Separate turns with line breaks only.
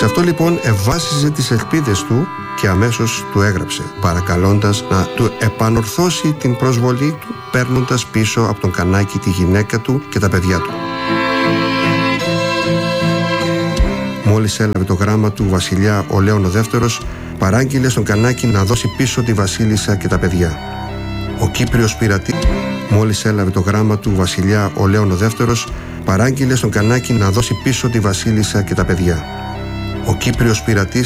αυτό λοιπόν ευάσιζε τις ελπίδες του και αμέσως του έγραψε, παρακαλώντας να του επανορθώσει την προσβολή του, παίρνοντας πίσω από τον Κανάκη τη γυναίκα του και τα παιδιά του. Μόλις έλαβε το γράμμα του βασιλιά ο Λέων ο Δεύτερος, παράγγειλε στον Κανάκη να δώσει πίσω τη βασίλισσα και τα παιδιά. Ο Κύπριος πειρατής, μόλις έλαβε το γράμμα του βασιλιά ο Λέων ο Δεύτερος, παράγγειλε στον Κανάκη να δώσει πίσω τη βασίλισσα και τα παιδιά. Ο Κύπριος πειρατής